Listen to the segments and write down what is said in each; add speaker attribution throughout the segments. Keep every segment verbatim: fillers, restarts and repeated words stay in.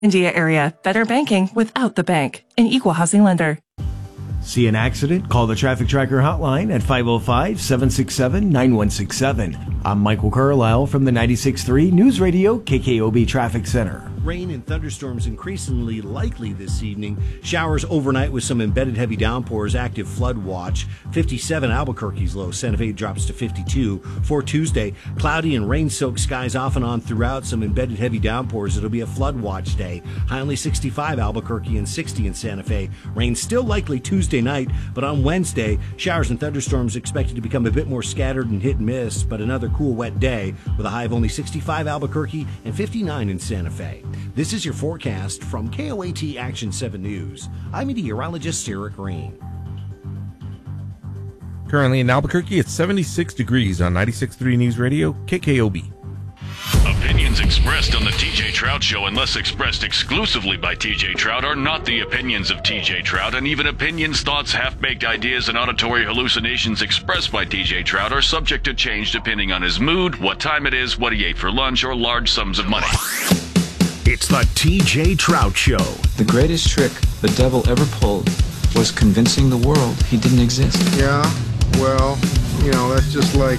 Speaker 1: India area. Better banking without the bank. An equal housing lender.
Speaker 2: See an accident? Call the Traffic Tracker hotline at five oh five, seven six seven, nine one six seven. I'm Michael Carlisle from the ninety-six point three News Radio K K O B Traffic Center.
Speaker 3: Rain and thunderstorms increasingly likely this evening. Showers overnight with some embedded heavy downpours. Active flood watch. fifty-seven Albuquerque's low. Santa Fe drops to fifty-two. For Tuesday, cloudy and rain-soaked skies off and on throughout. Some embedded heavy downpours. It'll be a flood watch day. High only sixty-five Albuquerque and sixty in Santa Fe. Rain still likely Tuesday night, but on Wednesday, showers and thunderstorms expected to become a bit more scattered and hit and miss, but another cool wet day with a high of only sixty-five Albuquerque and fifty-nine in Santa Fe. This is your forecast from K O A T Action seven News. I'm meteorologist Sarah Green.
Speaker 4: Currently in Albuquerque, it's seventy-six degrees on ninety-six point three News Radio, K K O B.
Speaker 5: Opinions expressed on the T J Trout Show, unless expressed exclusively by T J Trout, are not the opinions of T J Trout, and even opinions, thoughts, half-baked ideas, and auditory hallucinations expressed by T J Trout are subject to change depending on his mood, what time it is, what he ate for lunch, or large sums of money.
Speaker 6: It's the T J Trout Show.
Speaker 7: The greatest trick the devil ever pulled was convincing the world he didn't exist.
Speaker 8: Yeah, well, you know, that's just like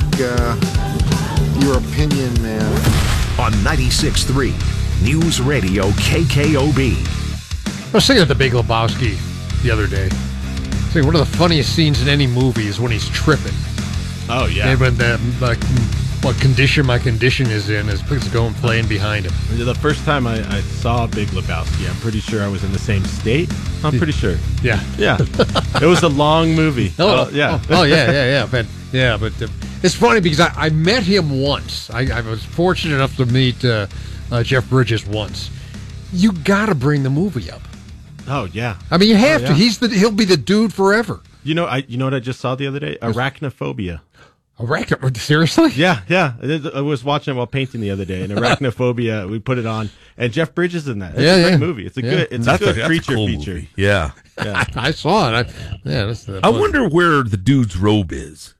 Speaker 8: uh, your opinion, man.
Speaker 6: On ninety-six point three News Radio K K O B.
Speaker 9: I was thinking of The Big Lebowski the other day. I think one of the funniest scenes in any movie is when he's tripping.
Speaker 10: Oh, yeah.
Speaker 9: And when the, like, what condition my condition is in is going playing behind him.
Speaker 10: The first time I, I saw Big Lebowski, I'm pretty sure I was in the same state. I'm pretty sure.
Speaker 9: Yeah.
Speaker 10: Yeah. It was a long movie.
Speaker 9: Oh,
Speaker 10: uh, yeah.
Speaker 9: Oh, oh, yeah, yeah, yeah. But, yeah, but uh, it's funny because I, I met him once. I, I was fortunate enough to meet uh, uh, Jeff Bridges once. You got to bring the movie up.
Speaker 10: Oh, yeah.
Speaker 9: I mean, you have
Speaker 10: oh, yeah.
Speaker 9: to. He's the he'll be the dude forever.
Speaker 10: You know, I you know what I just saw the other day? Arachnophobia.
Speaker 9: Arachnophobia? Seriously?
Speaker 10: Yeah, yeah. I was watching it while painting the other day, and Arachnophobia, we put it on, and Jeff Bridges in that. It's
Speaker 9: yeah,
Speaker 10: a great
Speaker 9: yeah.
Speaker 10: movie. It's a
Speaker 9: yeah.
Speaker 10: good, it's
Speaker 4: that's
Speaker 10: a good
Speaker 4: a,
Speaker 10: creature
Speaker 4: a cool
Speaker 10: feature.
Speaker 4: Movie. Yeah.
Speaker 10: yeah.
Speaker 9: I, I saw it. I, yeah, that's the
Speaker 4: I wonder where the dude's robe is.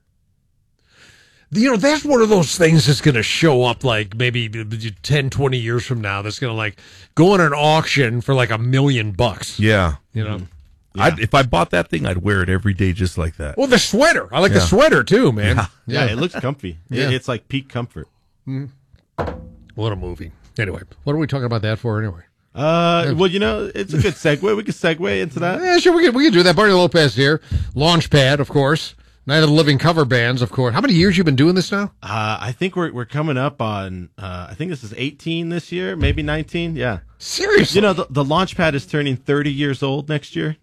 Speaker 9: You know, that's one of those things that's going to show up like maybe ten, twenty years from now. That's going to like go on an auction for like a million bucks.
Speaker 4: Yeah.
Speaker 9: You know,
Speaker 4: yeah. I'd, if I bought that thing, I'd wear it every day just like that.
Speaker 9: Well, the sweater. I like
Speaker 4: yeah.
Speaker 9: the sweater too, man.
Speaker 10: Yeah, yeah. It looks comfy.
Speaker 9: Yeah.
Speaker 10: It, it's like peak comfort.
Speaker 9: Mm. What a movie. Anyway, what are we talking about that for anyway?
Speaker 10: Uh, well, you know, it's a good segue. We could segue into that.
Speaker 9: Yeah, sure, we can, we can do that. Barney Lopez here. Launchpad, of course. Night of the Living cover bands, of course. How many years you been doing this now?
Speaker 10: Uh, I think we're we're coming up on, uh, I think this is eighteen this year, maybe nineteen. Yeah.
Speaker 9: Seriously?
Speaker 10: You know, the, the Launchpad is turning thirty years old next year.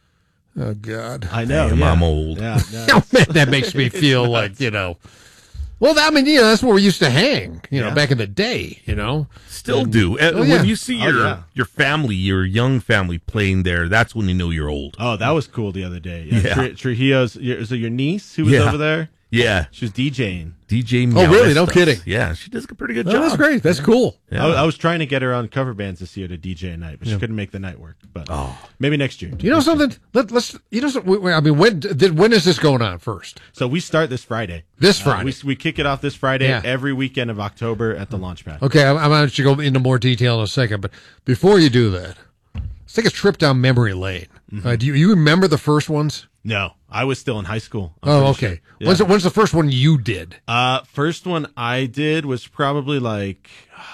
Speaker 9: Oh, God.
Speaker 10: I know.
Speaker 4: Damn,
Speaker 10: yeah.
Speaker 4: I'm old.
Speaker 10: Yeah,
Speaker 9: no, man, that makes me feel like, you know. Well, I mean, you know, that's where we used to hang, you know,
Speaker 10: yeah.
Speaker 9: back in the day, you know.
Speaker 4: Still
Speaker 9: and,
Speaker 4: do. And
Speaker 9: oh,
Speaker 4: when
Speaker 9: yeah.
Speaker 4: you see
Speaker 10: Oh,
Speaker 4: your
Speaker 10: yeah.
Speaker 4: your family, your young family playing there, that's when you know you're old.
Speaker 10: Oh, that was cool the other day. Yeah.
Speaker 4: Yeah.
Speaker 10: Tri- Trujillo's, your, is it your niece who was
Speaker 4: Yeah.
Speaker 10: over there?
Speaker 4: Yeah.
Speaker 10: She was DJing.
Speaker 4: D J
Speaker 9: Oh,
Speaker 4: Meow
Speaker 9: really? No
Speaker 4: stuff.
Speaker 9: kidding.
Speaker 4: Yeah, she does a pretty good
Speaker 9: Oh,
Speaker 4: job.
Speaker 9: that's great. That's cool.
Speaker 4: Yeah.
Speaker 10: I, I was trying to get her on cover bands this year to D J a night, but
Speaker 9: Yeah.
Speaker 10: she couldn't make the night work. But
Speaker 4: Oh.
Speaker 10: maybe next year.
Speaker 9: You know something? Let, let's. You know something? I mean, when did when is this going on first?
Speaker 10: So we start this Friday.
Speaker 9: This
Speaker 10: Uh,
Speaker 9: Friday.
Speaker 10: we, we kick it off this Friday
Speaker 9: Yeah.
Speaker 10: every weekend of October at the Launchpad.
Speaker 9: Okay, I'm, I'm going to go into more detail in a second, but before you do that, let's take a trip down memory lane.
Speaker 10: Mm-hmm.
Speaker 9: Uh, do you, you remember the first ones?
Speaker 10: No, I was still in high school. I'm
Speaker 9: Oh,
Speaker 10: pretty
Speaker 9: okay.
Speaker 10: sure. Yeah.
Speaker 9: When's, the, when's the first one you did?
Speaker 10: Uh, first one I did was probably like,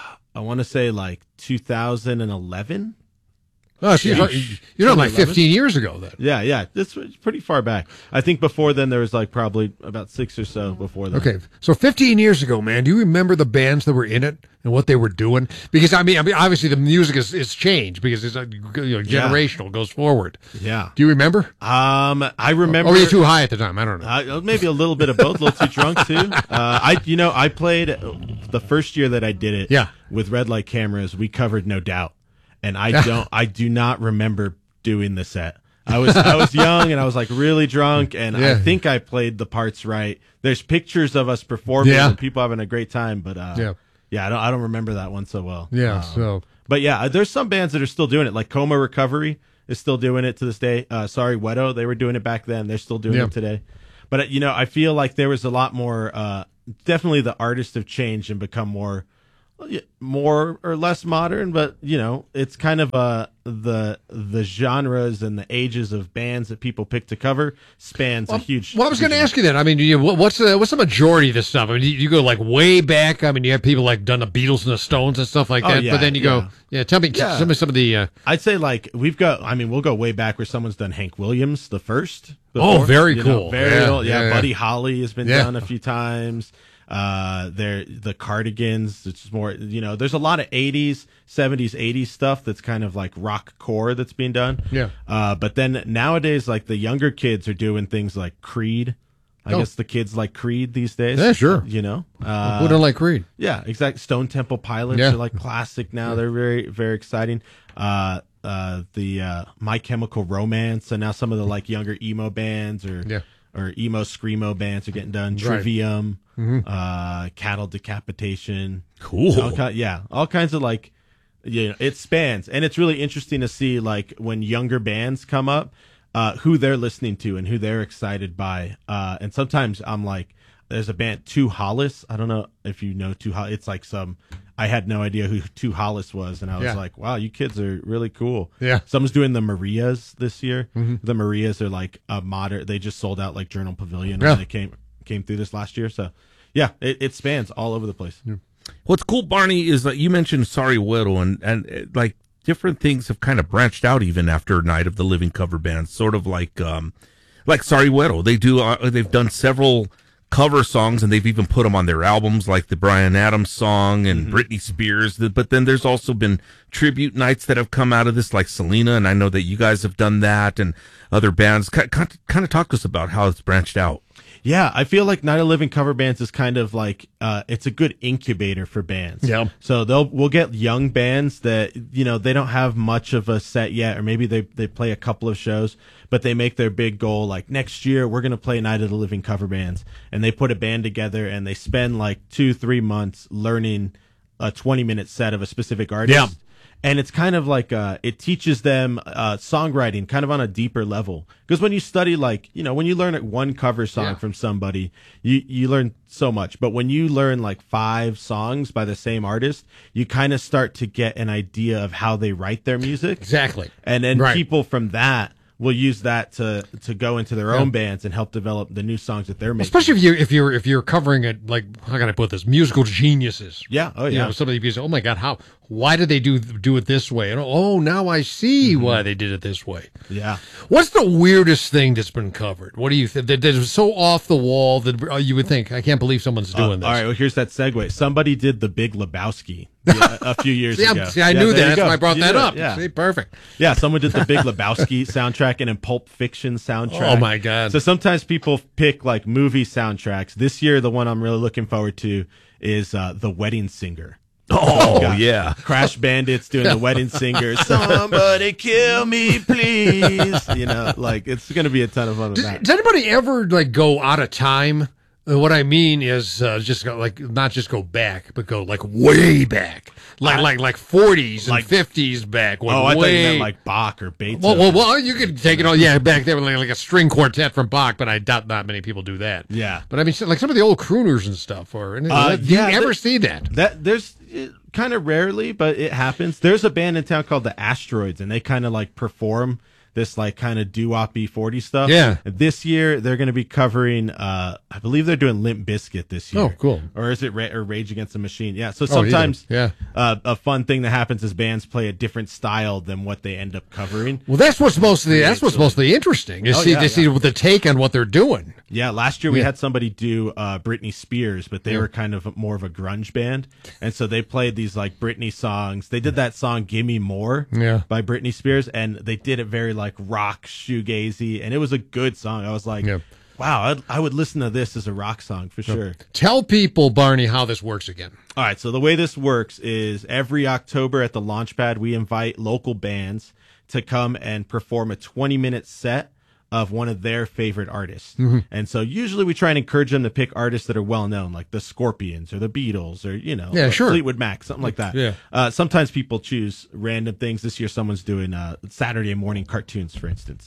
Speaker 10: I want to say like two thousand eleven.
Speaker 9: Oh, so you're,
Speaker 10: Yeah.
Speaker 9: talking- you're not like fifteen years ago then.
Speaker 10: Yeah, yeah, it's pretty far back. I think before then there was like probably about six or so before that.
Speaker 9: Okay, so fifteen years ago, man, do you remember the bands that were in it and what they were doing? Because I mean, I mean, obviously the music is, is changed because it's like, you know,
Speaker 10: Yeah.
Speaker 9: generational, goes forward.
Speaker 10: Yeah.
Speaker 9: Do you remember?
Speaker 10: Um, I remember.
Speaker 9: Or were you too high at the time? I don't know.
Speaker 10: Uh, maybe a little bit of both. A little too drunk too. Uh, I, you know, I played the first year that I did it.
Speaker 9: Yeah.
Speaker 10: With red light cameras, we covered No Doubt, and I don't, I do not remember doing the set. I was, I was young and I was like really drunk, and
Speaker 9: Yeah.
Speaker 10: I think I played the parts right. There's pictures of us performing
Speaker 9: Yeah.
Speaker 10: and people having a great time, but uh,
Speaker 9: Yeah.
Speaker 10: yeah, I don't, I don't remember that one so well.
Speaker 9: Yeah,
Speaker 10: Um,
Speaker 9: so.
Speaker 10: But yeah, there's some bands that are still doing it, like Coma Recovery is still doing it to this day. Uh, sorry, Wedo, they were doing it back then. They're still doing
Speaker 9: Yeah.
Speaker 10: it today. But, uh, you know, I feel like there was a lot more, uh, definitely the artists have changed and become more more or less modern, but you know, it's kind of uh the the genres and the ages of bands that people pick to cover spans
Speaker 9: well,
Speaker 10: a huge.
Speaker 9: Well, I was going to
Speaker 10: huge
Speaker 9: ask you that. I mean, you, what's the what's the majority of this stuff? I mean, you, you go like way back. I mean, you have people like done the Beatles and the Stones and stuff like
Speaker 10: Oh,
Speaker 9: that.
Speaker 10: yeah,
Speaker 9: but then you
Speaker 10: yeah.
Speaker 9: go, yeah. Tell me,
Speaker 10: Yeah.
Speaker 9: tell me some of the. Uh,
Speaker 10: I'd say like we've got. I mean, we'll go way back where someone's done Hank Williams the first.
Speaker 9: Oh,
Speaker 10: before,
Speaker 9: very
Speaker 10: you know,
Speaker 9: cool.
Speaker 10: very
Speaker 9: Yeah,
Speaker 10: old. Yeah,
Speaker 9: yeah, yeah.
Speaker 10: Buddy Holly has been
Speaker 9: Yeah.
Speaker 10: done a few times. Uh, there the Cardigans. It's more. You know, there's a lot of eighties, seventies, eighties stuff that's kind of like rock core that's being done.
Speaker 9: Yeah.
Speaker 10: Uh, but then nowadays, like the younger kids are doing things like Creed. I
Speaker 9: Oh.
Speaker 10: guess the kids like Creed these days.
Speaker 9: Yeah, sure.
Speaker 10: You know, uh,
Speaker 9: who don't like Creed?
Speaker 10: yeah, exactly. Stone Temple Pilots
Speaker 9: Yeah.
Speaker 10: are like classic now. They're very, very exciting. Uh, uh, the uh, My Chemical Romance, and now some of the like younger emo bands or
Speaker 9: Yeah.
Speaker 10: or emo screamo bands are getting done.
Speaker 9: Right.
Speaker 10: Trivium,
Speaker 9: Mhm.
Speaker 10: uh, Cattle Decapitation.
Speaker 4: Cool.
Speaker 10: All ki- yeah, all kinds of like, you know, it spans, and it's really interesting to see like when younger bands come up, uh, who they're listening to and who they're excited by. Uh, and sometimes I'm like, there's a band, Two Hollis. I don't know if you know Two Hollis. It's like some. I had no idea who Two Hollis was, and I was
Speaker 9: Yeah.
Speaker 10: like, wow, you kids are really cool.
Speaker 9: Yeah.
Speaker 10: Someone's doing the Marias this year.
Speaker 9: Mhm.
Speaker 10: The Marias are like a modern. They just sold out like Journal Pavilion
Speaker 4: Yeah.
Speaker 10: when they came came through this last year. So yeah, it, it spans all over the place.
Speaker 4: What's cool, Barney, is that you mentioned Sorry Widow, and, and uh, like different things have kind of branched out even after Night of the Living cover bands, sort of like um, like Sorry Widow. They do uh, they've done several cover songs, and they've even put them on their albums, like the Bryan Adams song and
Speaker 10: Mm-hmm.
Speaker 4: Britney Spears. But then there's also been tribute nights that have come out of this, like Selena, and I know that you guys have done that, and other bands. Kind of talk to us about how it's branched out.
Speaker 10: Yeah, I feel like Night of Living cover bands is kind of like uh, it's a good incubator for bands.
Speaker 9: Yeah.
Speaker 10: So they'll we'll get young bands that you know they don't have much of a set yet, or maybe they they play a couple of shows, but they make their big goal like next year we're gonna play Night of the Living cover bands, and they put a band together and they spend like two three months learning a twenty minute set of a specific artist.
Speaker 9: Yeah.
Speaker 10: And it's kind of like uh, it teaches them uh, songwriting kind of on a deeper level. Because when you study, like, you know, when you learn one cover song
Speaker 9: Yeah.
Speaker 10: from somebody, you, you learn so much. But when you learn like five songs by the same artist, you kind of start to get an idea of how they write their music.
Speaker 9: Exactly.
Speaker 10: And then
Speaker 9: Right.
Speaker 10: people from that will use that to, to go into their
Speaker 9: Yeah.
Speaker 10: own bands and help develop the new songs that they're making.
Speaker 9: Especially if you if you're if you're covering it like how can I put this musical geniuses.
Speaker 10: Yeah. Oh,
Speaker 9: You
Speaker 10: yeah.
Speaker 9: know, somebody be oh my god, how why did they do do it this way? And oh, now I see
Speaker 10: Mm-hmm.
Speaker 9: why they did it this way.
Speaker 10: Yeah.
Speaker 9: What's the weirdest thing that's been covered? What do you think that, that is so off the wall that uh, you would think I can't believe someone's doing
Speaker 10: Uh,
Speaker 9: this?
Speaker 10: All right, well, here's that segue. Somebody did the Big Lebowski yeah, a few years
Speaker 9: see, I'm-
Speaker 10: ago.
Speaker 9: see, I
Speaker 10: Yeah,
Speaker 9: knew
Speaker 10: there
Speaker 9: that.
Speaker 10: you
Speaker 9: That's
Speaker 10: go.
Speaker 9: why I brought
Speaker 10: You
Speaker 9: that
Speaker 10: did it,
Speaker 9: up.
Speaker 10: Yeah.
Speaker 9: See, perfect.
Speaker 10: Yeah, someone did the Big Lebowski soundtrack and a Pulp Fiction soundtrack.
Speaker 9: Oh, my God.
Speaker 10: So sometimes people pick like movie soundtracks. This year, the one I'm really looking forward to is uh, The Wedding Singer.
Speaker 4: Oh,
Speaker 10: Got
Speaker 4: yeah.
Speaker 10: Crash Bandits doing The Wedding Singer. Somebody kill me, please. You know, like it's going to be a ton of fun with
Speaker 9: Does,
Speaker 10: that.
Speaker 9: does anybody ever like go out of time? Uh, What I mean is uh, just go like not just go back, but go like way back, like
Speaker 10: I-
Speaker 9: like like forties and
Speaker 10: like-
Speaker 9: fifties back. Like
Speaker 10: Oh, I thought you
Speaker 9: way-
Speaker 10: meant like Bach or Beethoven.
Speaker 9: Well, well, well, you could take it all. Yeah, back there, like, like a string quartet from Bach, but I doubt not many people do that.
Speaker 10: Yeah.
Speaker 9: But I mean, so- like some of the old crooners and stuff. Or and,
Speaker 10: Uh,
Speaker 9: do you
Speaker 10: yeah,
Speaker 9: ever
Speaker 10: there-
Speaker 9: see that?
Speaker 10: That there's kind of rarely, but it happens. There's a band in town called the Asteroids, and they kind of like perform this like kind of doo-wop-y forty stuff.
Speaker 9: Yeah.
Speaker 10: This year they're going to be covering. Uh, I believe they're doing Limp Bizkit this year.
Speaker 9: Oh, cool.
Speaker 10: Or is it Ra- or Rage Against the Machine? Yeah. So
Speaker 9: Oh, either.
Speaker 10: sometimes,
Speaker 9: Yeah.
Speaker 10: uh, a fun thing that happens is bands play a different style than what they end up covering.
Speaker 9: Well, that's what's mostly that's what's mostly interesting is
Speaker 10: Oh,
Speaker 9: see
Speaker 10: yeah,
Speaker 9: to see
Speaker 10: yeah.
Speaker 9: the take on what they're doing.
Speaker 10: Yeah, last year we
Speaker 9: Yeah.
Speaker 10: had somebody do uh, Britney Spears, but they
Speaker 9: Yeah.
Speaker 10: were kind of more of a grunge band, and so they played these like Britney songs. They did that song "Gimme More"
Speaker 9: Yeah.
Speaker 10: by Britney Spears, and they did it very like rock shoegazy, and it was a good song. I was like,
Speaker 9: Yeah.
Speaker 10: wow, I'd, I would listen to this as a rock song for sure.
Speaker 9: Tell people, Barney, how this works again.
Speaker 10: All right, so the way this works is every October at the Launchpad, we invite local bands to come and perform a twenty minute set of one of their favorite artists.
Speaker 9: Mm-hmm.
Speaker 10: And so usually we try and encourage them to pick artists that are well known, like the Scorpions or the Beatles or, you know,
Speaker 9: Yeah,
Speaker 10: uh,
Speaker 9: sure.
Speaker 10: Fleetwood Mac, something like that.
Speaker 9: Yeah.
Speaker 10: Uh, sometimes people choose random things. This year someone's doing uh, Saturday morning cartoons, for instance.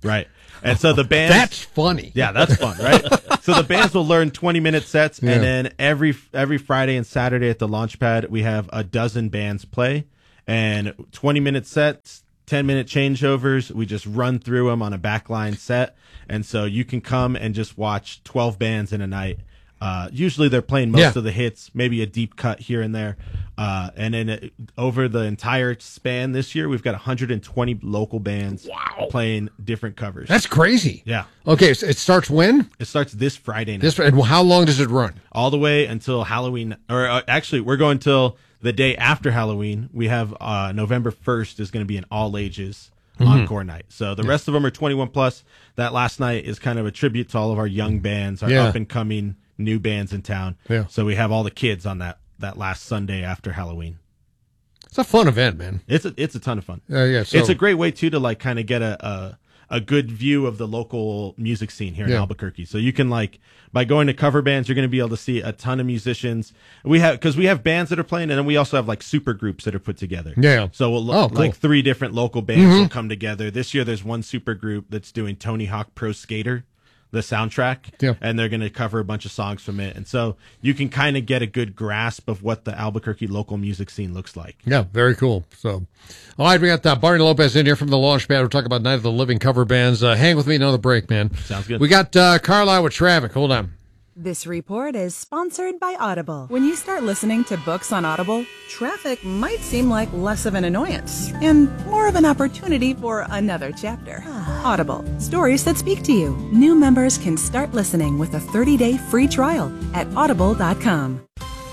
Speaker 10: Right. And so the bands.
Speaker 9: That's funny.
Speaker 10: Yeah, that's fun, right? So the bands will learn twenty minute sets,
Speaker 9: Yeah.
Speaker 10: and then every every Friday and Saturday at the Launchpad, we have a dozen bands play, and twenty minute sets, ten minute changeovers. We just run through them on a backline set, and so you can come and just watch twelve bands in a night. Uh, usually they're playing most
Speaker 9: Yeah.
Speaker 10: of the hits, maybe a deep cut here and there. Uh, and then it, over the entire span this year, we've got one hundred twenty local bands
Speaker 9: Wow.
Speaker 10: playing different covers.
Speaker 9: That's crazy.
Speaker 10: Yeah.
Speaker 9: Okay, so it starts when?
Speaker 10: It starts this Friday night.
Speaker 9: This and how long does it run?
Speaker 10: All the way until Halloween. Or uh, actually, we're going till the day after Halloween. We have uh, November first is going to be an all ages
Speaker 9: Mhm.
Speaker 10: encore night. So the rest of them are twenty-one plus. That last night is kind of a tribute to all of our young bands, our
Speaker 9: Yeah.
Speaker 10: up and coming new bands in town.
Speaker 9: Yeah.
Speaker 10: So we have all the kids on that that last Sunday after Halloween.
Speaker 9: It's a fun event, man.
Speaker 10: It's a it's a ton of fun.
Speaker 9: Uh, yeah, so-
Speaker 10: it's a great way too to like kind of get a, a a good view of the local music scene here in
Speaker 9: Yeah.
Speaker 10: Albuquerque. So you can like by going to cover bands, you're going to be able to see a ton of musicians. We have because we have bands that are playing, and then we also have like super groups that are put together.
Speaker 9: Yeah.
Speaker 10: So we'll look
Speaker 9: Oh, cool.
Speaker 10: like three different local bands
Speaker 9: Mhm.
Speaker 10: will come together. This year, there's one super group that's doing Tony Hawk Pro Skater, the soundtrack,
Speaker 9: Yeah.
Speaker 10: and they're going to cover a bunch of songs from it. And so you can kind of get a good grasp of what the Albuquerque local music scene looks like.
Speaker 9: Yeah, very cool. So, all right, we got uh, Barney Lopez in here from the Launchpad. We're talking about Night of the Living cover bands. Uh, hang with me another break, man.
Speaker 10: Sounds good.
Speaker 9: We got uh, Carlisle with traffic. Hold on.
Speaker 11: This report is sponsored by Audible. When you start listening to books on Audible, traffic might seem like less of an annoyance and more of an opportunity for another chapter. Audible, stories that speak to you. New members can start listening with a thirty day free trial at audible dot com.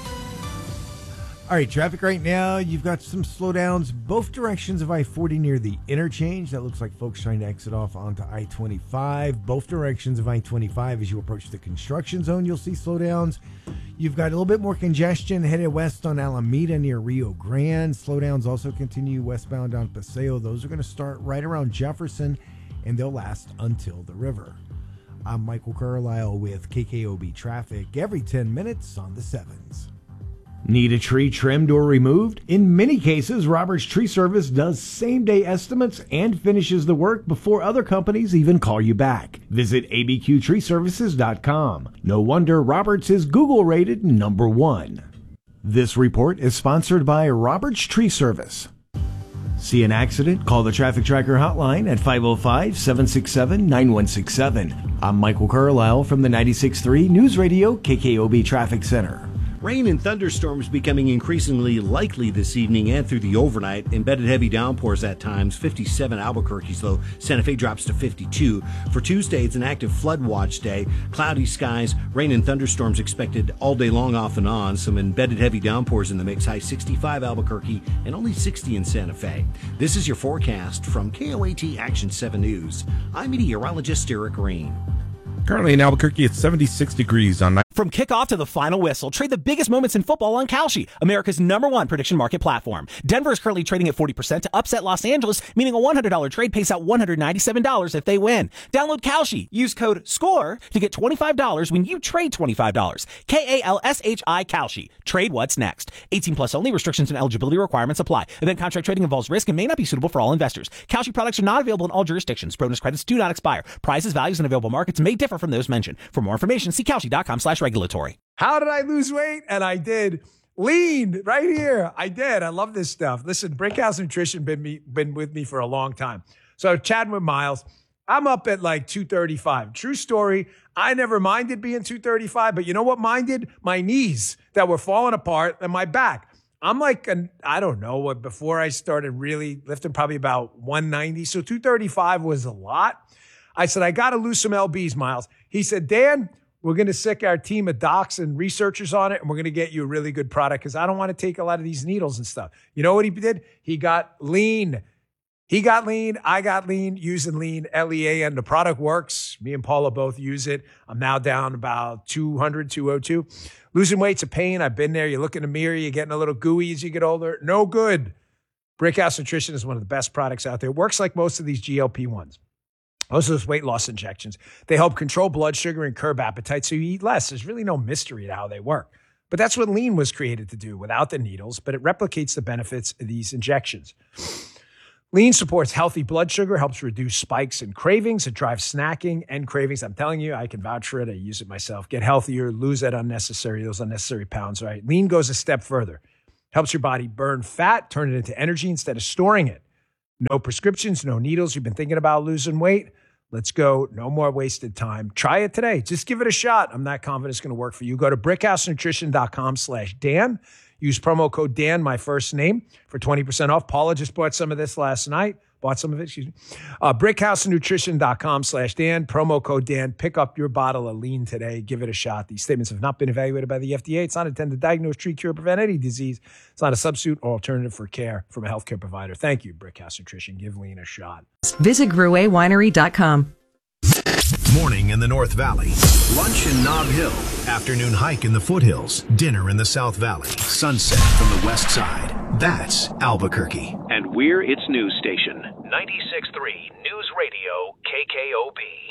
Speaker 2: All right, traffic right now. You've got some slowdowns both directions of I forty near the interchange. That looks like folks trying to exit off onto I twenty-five. Both directions of I twenty-five as you approach the construction zone, you'll see slowdowns. You've got a little bit more congestion headed west on Alameda near Rio Grande. Slowdowns also continue westbound on Paseo. Those are going to start right around Jefferson, and they'll last until the river. I'm Michael Carlisle with K K O B Traffic every ten minutes on the sevens. Need a tree trimmed or removed? In many cases, Roberts Tree Service does same-day estimates and finishes the work before other companies even call you back. Visit A B Q tree services dot com. No wonder Roberts is Google-rated number one. This report is sponsored by Roberts Tree Service. See an accident? Call the Traffic Tracker hotline at five oh five, seven six seven, nine one six seven. I'm Michael Carlisle from the ninety-six point three News Radio K K O B Traffic Center.
Speaker 3: Rain and thunderstorms becoming increasingly likely this evening and through the overnight. Embedded heavy downpours at times. fifty-seven Albuquerque's low. Santa Fe drops to fifty-two. For Tuesday, it's an active flood watch day. Cloudy skies, rain and thunderstorms expected all day long off and on. Some embedded heavy downpours in the mix. High sixty-five Albuquerque and only sixty in Santa Fe. This is your forecast from K O A T Action seven News. I'm meteorologist Eric Green.
Speaker 4: Currently in Albuquerque, it's seventy-six degrees on night.
Speaker 12: From kickoff to the final whistle, trade the biggest moments in football on Kalshi, America's number one prediction market platform. Denver is currently trading at forty percent to upset Los Angeles, meaning a one hundred dollars trade pays out one hundred ninety-seven dollars if they win. Download Kalshi. Use code SCORE to get twenty-five dollars when you trade twenty-five dollars. K A L S H I Kalshi. Trade what's next. eighteen plus only. Restrictions and eligibility requirements apply. Event contract trading involves risk and may not be suitable for all investors. Kalshi products are not available in all jurisdictions. Bonus credits do not expire. Prices, values, and available markets may differ from those mentioned. For more information, see Kalshi dot com slash regulatory.
Speaker 13: How did I lose weight? And I did. Lean right here. I did. I love this stuff. Listen, Brickhouse Nutrition been me been with me for a long time. So chatting with Miles, I'm up at like two thirty-five. True story. I never minded being two thirty-five, but you know what minded? My knees that were falling apart and my back. I'm like, an, I don't know what, before I started really lifting, probably about one ninety. So two thirty-five was a lot. I said, I got to lose some L Bs, Miles. He said, Dan, we're going to sick our team of docs and researchers on it, and we're going to get you a really good product because I don't want to take a lot of these needles and stuff. You know what he did? He got lean. He got lean. I got lean using lean, L E A N. The product works. Me and Paula both use it. I'm now down about two hundred, two oh two. Losing weight's a pain. I've been there. You look in the mirror, you're getting a little gooey as you get older. No good. Brickhouse Nutrition is one of the best products out there. It works like most of these G L P ones. Most of those weight loss injections. They help control blood sugar and curb appetite so you eat less. There's really no mystery to how they work. But that's what lean was created to do without the needles, but it replicates the benefits of these injections. Lean supports healthy blood sugar, helps reduce spikes and cravings. It drives snacking and cravings. I'm telling you, I can vouch for it. I use it myself. Get healthier, lose that unnecessary, those unnecessary pounds, right? Lean goes a step further. Helps your body burn fat, turn it into energy instead of storing it. No prescriptions, no needles. You've been thinking about losing weight? Let's go. No more wasted time. Try it today. Just give it a shot. I'm not confident it's going to work for you. Go to brickhousenutrition.com slash Dan. Use promo code Dan, my first name, for twenty percent off. Paula just bought some of this last night. Bought some of it, excuse me. Uh, brickhousenutrition.com slash Dan. Promo code Dan. Pick up your bottle of Lean today. Give it a shot. These statements have not been evaluated by the F D A. It's not intended to diagnose, treat, cure, prevent any disease. It's not a substitute or alternative for care from a healthcare provider. Thank you, Brickhouse Nutrition. Give Lean a shot.
Speaker 14: Visit Gruet Winery dot com.
Speaker 6: Morning in the North Valley. Lunch in Nob Hill. Afternoon hike in the foothills. Dinner in the South Valley. Sunset from the west side. That's Albuquerque.
Speaker 15: And we're its news station. ninety-six point three News Radio K K O B.